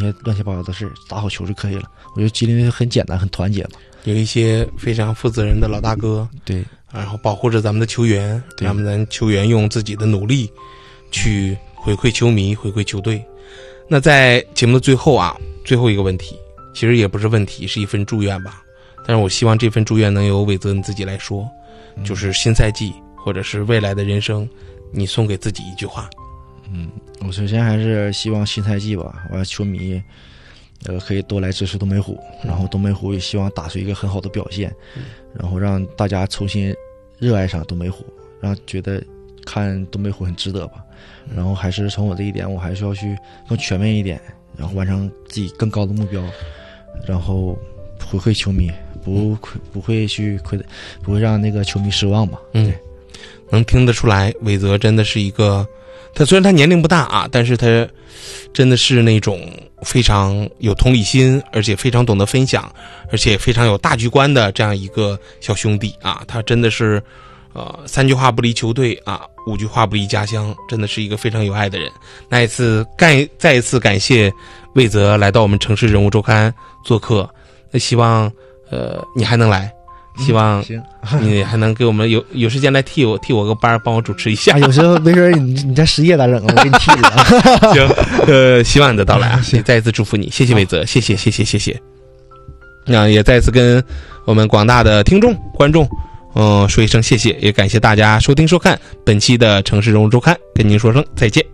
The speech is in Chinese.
些乱七八糟的事，打好球就可以了。我觉得吉林很简单，很团结嘛。 有一些非常负责任的老大哥， 对， 然后保护着咱们的球员，让咱球员用自己的努力去回馈球迷，回馈球队。那在节目的最后啊，最后一个问题，其实也不是问题，是一份祝愿吧。但是我希望这份祝愿能由伟泽你自己来说，就是新赛季或者是未来的人生，你送给自己一句话。 我首先还是希望新赛季吧，我球迷可以多来支持东北虎，然后东北虎也希望打出一个很好的表现，然后让大家重新热爱上东北虎，让觉得看东北虎很值得吧。然后还是从我这一点，我还是要去更全面一点，然后完成自己更高的目标，然后回馈球迷，不会让那个球迷失望吧。 能听得出来，伟泽真的是一个，他虽然他年龄不大啊，但是他真的是那种非常有同理心，而且非常懂得分享，而且非常有大局观的这样一个小兄弟啊。他真的是3句话不离球队啊，5句话不离家乡，真的是一个非常有爱的人。再一次感谢魏泽来到我们城市人物周刊做客，那希望你还能来，希望你还能给我们有时间来替我个班，帮我主持一下。 有时候没准你在失业咋整啊？我给你替了。 行，希望你的到来啊！也再一次祝福你，谢谢魏泽，谢谢。那也再次跟我们广大的听众观众说一声谢谢，也感谢大家收听收看本期的城市人物周刊，跟您说声再见。